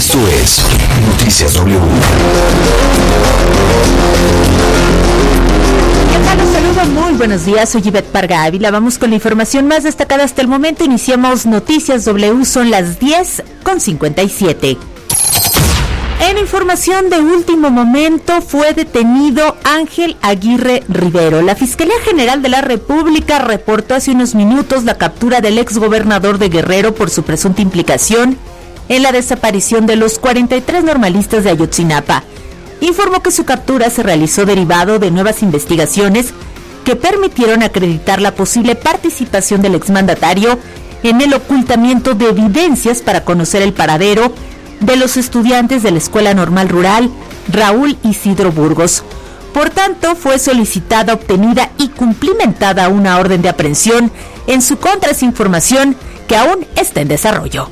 Esto es Noticias W. ¿Qué tal? Los saludo, muy buenos días, soy Ivette Parga Ávila. Vamos con la información más destacada hasta el momento. Iniciamos Noticias W, son las 10:57. En información de último momento, fue detenido Ángel Aguirre Rivero. La Fiscalía General de la República reportó hace unos minutos la captura del exgobernador de Guerrero por su presunta implicación en la desaparición de los 43 normalistas de Ayotzinapa. Informó que su captura se realizó derivado de nuevas investigaciones que permitieron acreditar la posible participación del exmandatario en el ocultamiento de evidencias para conocer el paradero de los estudiantes de la Escuela Normal Rural Raúl Isidro Burgos. Por tanto, fue solicitada, obtenida y cumplimentada una orden de aprehensión en su contra. Esa información que aún está en desarrollo.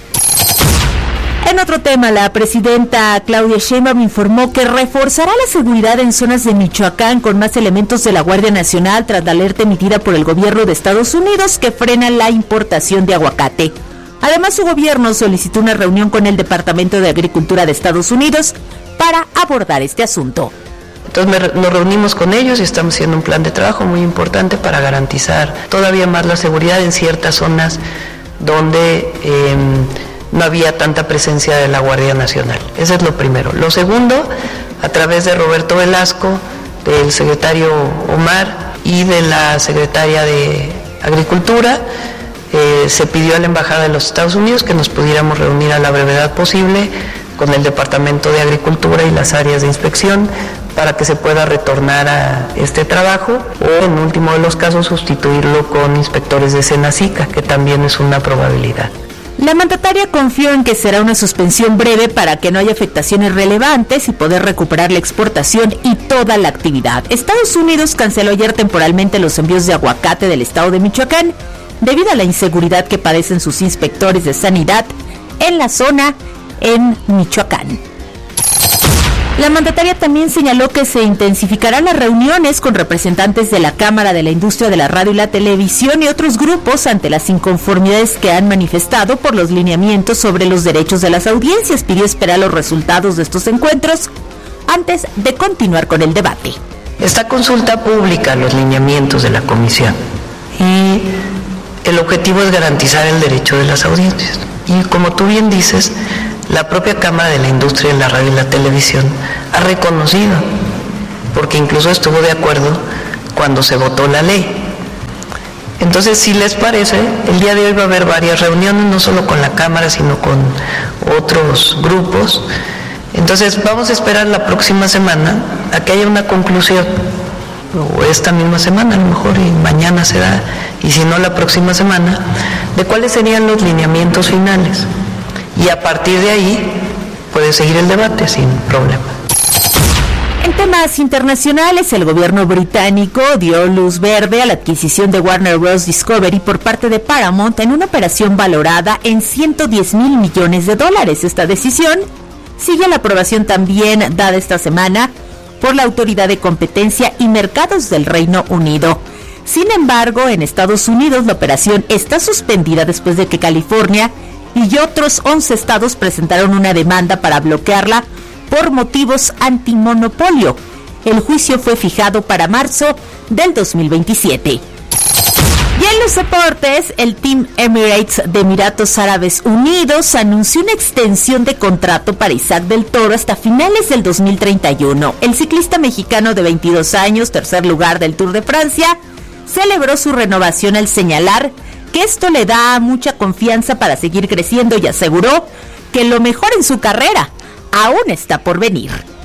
En otro tema, la presidenta Claudia Sheinbaum informó que reforzará la seguridad en zonas de Michoacán con más elementos de la Guardia Nacional tras la alerta emitida por el gobierno de Estados Unidos que frena la importación de aguacate. Además, su gobierno solicitó una reunión con el Departamento de Agricultura de Estados Unidos para abordar este asunto. Entonces nos reunimos con ellos y estamos haciendo un plan de trabajo muy importante para garantizar todavía más la seguridad en ciertas zonas donde no había tanta presencia de la Guardia Nacional. Eso es lo primero. Lo segundo, a través de Roberto Velasco, del secretario Omar y de la secretaria de Agricultura, se pidió a la Embajada de los Estados Unidos que nos pudiéramos reunir a la brevedad posible con el Departamento de Agricultura y las áreas de inspección para que se pueda retornar a este trabajo o, en último de los casos, sustituirlo con inspectores de Senacica, que también es una probabilidad. La mandataria confió en que será una suspensión breve para que no haya afectaciones relevantes y poder recuperar la exportación y toda la actividad. Estados Unidos canceló ayer temporalmente los envíos de aguacate del estado de Michoacán debido a la inseguridad que padecen sus inspectores de sanidad en la zona en Michoacán. La mandataria también señaló que se intensificarán las reuniones con representantes de la Cámara de la Industria de la Radio y la Televisión y otros grupos ante las inconformidades que han manifestado por los lineamientos sobre los derechos de las audiencias. Pidió esperar los resultados de estos encuentros antes de continuar con el debate. Esta consulta pública los lineamientos de la comisión y el objetivo es garantizar el derecho de las audiencias. Y como tú bien dices, la propia Cámara de la Industria de la Radio y la Televisión ha reconocido, porque incluso estuvo de acuerdo cuando se votó la ley. Entonces, si les parece, el día de hoy va a haber varias reuniones, no solo con la Cámara, sino con otros grupos. Entonces, vamos a esperar la próxima semana a que haya una conclusión, o esta misma semana a lo mejor, y mañana será, y si no la próxima semana, de cuáles serían los lineamientos finales. Y a partir de ahí puede seguir el debate sin problema. En temas internacionales, el gobierno británico dio luz verde a la adquisición de Warner Bros. Discovery por parte de Paramount en una operación valorada en $110 mil millones. Esta decisión sigue la aprobación también dada esta semana por la Autoridad de Competencia y Mercados del Reino Unido. Sin embargo, en Estados Unidos la operación está suspendida después de que California y otros 11 estados presentaron una demanda para bloquearla por motivos antimonopolio. El juicio fue fijado para marzo del 2027. Y en los deportes, el Team Emirates de Emiratos Árabes Unidos anunció una extensión de contrato para Isaac del Toro hasta finales del 2031. El ciclista mexicano de 22 años, tercer lugar del Tour de Francia, celebró su renovación al señalar que esto le da mucha confianza para seguir creciendo y aseguró que lo mejor en su carrera aún está por venir.